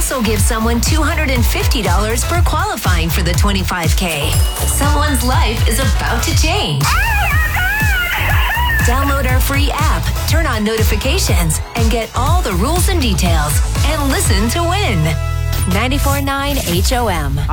also give someone $250 for qualifying for the 25K. Someone's life is about to change. Download our free app, turn on notifications, and get all the rules and details. And listen to win. 94.9 HOM.